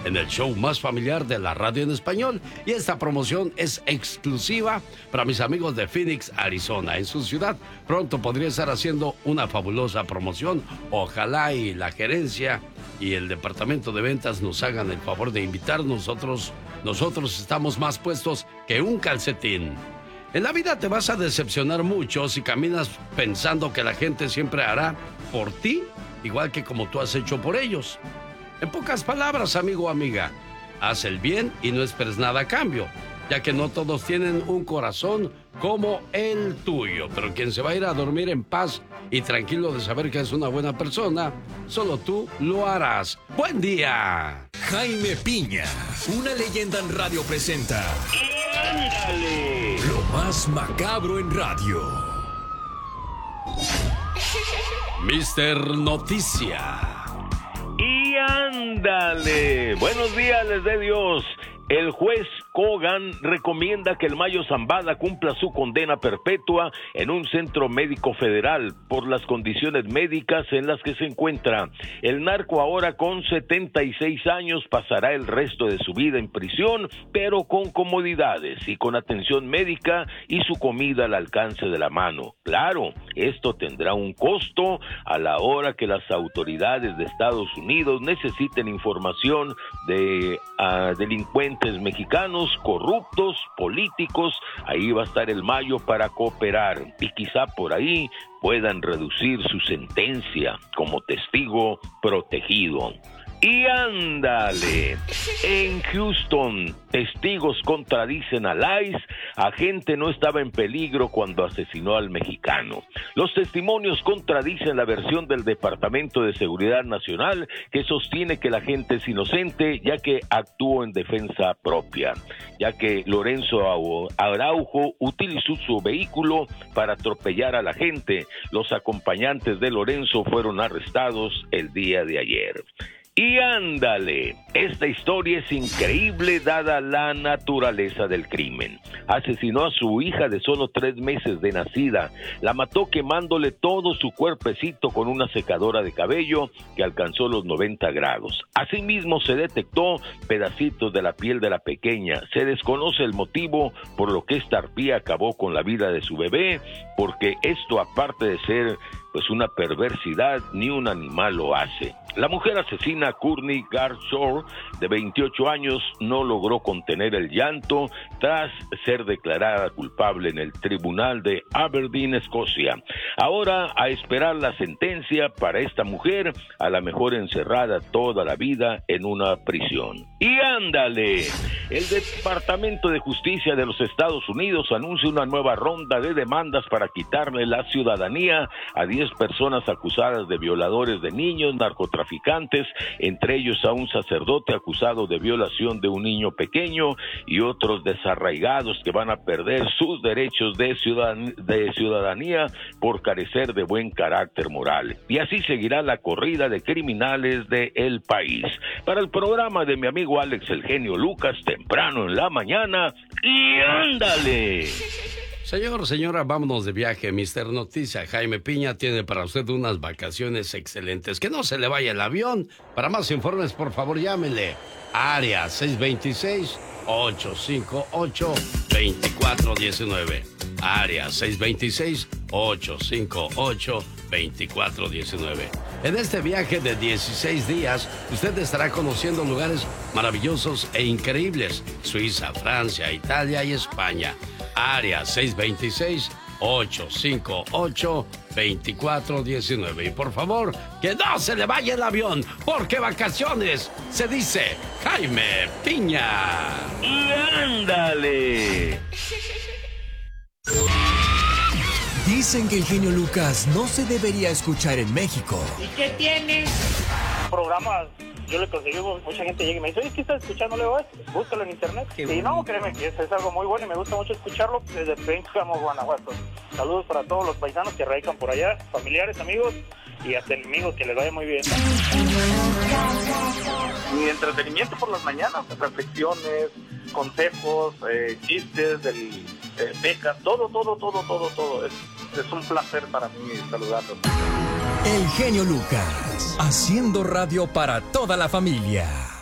en el show más familiar de la radio en español. Y esta promoción es exclusiva para mis amigos de Phoenix, Arizona. En su ciudad pronto podría estar haciendo una fabulosa promoción. Ojalá y la gerencia y el departamento de ventas nos hagan el favor de invitarnos. Nosotros estamos más puestos que un calcetín. En la vida te vas a decepcionar mucho si caminas pensando que la gente siempre hará por ti igual que como tú has hecho por ellos. En pocas palabras, amigo o amiga, haz el bien y no esperes nada a cambio, ya que no todos tienen un corazón como el tuyo. Pero quien se va a ir a dormir en paz y tranquilo de saber que es una buena persona, solo tú lo harás. ¡Buen día! Jaime Piña, una leyenda en radio presenta. ¡Ándale! Lo más macabro en radio. Mister Noticia. ¡Y ándale! Buenos días, les dé Dios. El juez Kogan recomienda que el Mayo Zambada cumpla su condena perpetua en un centro médico federal por las condiciones médicas en las que se encuentra. El narco, ahora con 76 años, pasará el resto de su vida en prisión, pero con comodidades y con atención médica y su comida al alcance de la mano. Claro, esto tendrá un costo a la hora que las autoridades de Estados Unidos necesiten información de delincuentes mexicanos, corruptos, políticos. Ahí va a estar el Mayo para cooperar y quizá por ahí puedan reducir su sentencia como testigo protegido. Y ándale, en Houston, testigos contradicen al ICE, agente no estaba en peligro cuando asesinó al mexicano. Los testimonios contradicen la versión del Departamento de Seguridad Nacional, que sostiene que el agente es inocente, ya que actuó en defensa propia, ya que Lorenzo Araujo utilizó su vehículo para atropellar a la gente. Los acompañantes de Lorenzo fueron arrestados el día de ayer. Y ándale, esta historia es increíble dada la naturaleza del crimen. Asesinó a su hija de solo 3 meses de nacida, la mató quemándole todo su cuerpecito con una secadora de cabello que alcanzó los 90 grados. Asimismo se detectó pedacitos de la piel de la pequeña. Se desconoce el motivo por lo que esta arpía acabó con la vida de su bebé, porque esto, aparte de ser pues una perversidad, ni un animal lo hace. La mujer asesina, Courtney Garshore, de 28 años, no logró contener el llanto tras ser declarada culpable en el tribunal de Aberdeen, Escocia. Ahora a esperar la sentencia para esta mujer, a la mejor encerrada toda la vida en una prisión. Y ándale, el Departamento de Justicia de los Estados Unidos anuncia una nueva ronda de demandas para quitarle la ciudadanía a 10 personas acusadas de violadores de niños, narcotraficantes, entre ellos a un sacerdote acusado de violación de un niño pequeño y otros desarraigados que van a perder sus derechos de ciudadanía por carecer de buen carácter moral. Y así seguirá la corrida de criminales del país. Para el programa de mi amigo Alex El Genio Lucas, temprano en la mañana, y ándale. Señor, señora, vámonos de viaje. Mister Noticia, Jaime Piña tiene para usted unas vacaciones excelentes. Que no se le vaya el avión. Para más informes, por favor, llámenle. Área 626-858-2419. Área 626-858-2419. En este viaje de 16 días, usted estará conociendo lugares maravillosos e increíbles. Suiza, Francia, Italia y España. Área 626-858-2419. Y por favor, que no se le vaya el avión, porque vacaciones se dice Jaime Piña. ¡Y ándale! Dicen que el genio Lucas no se debería escuchar en México. ¿Y qué tiene? Programas, yo le conseguí, mucha gente llega y me dice, oye, ¿qué estás escuchando? Le digo, búscalo en internet. Y no, créeme que es algo muy bueno y me gusta mucho escucharlo desde Pénjamo, Guanajuato. Saludos para todos los paisanos que radican por allá, familiares, amigos y hasta enemigos, que les vaya muy bien. Mi entretenimiento por las mañanas, reflexiones, consejos, chistes, becas, todo. Es un placer para mí saludarlos. El genio Lucas, haciendo radio para toda la familia.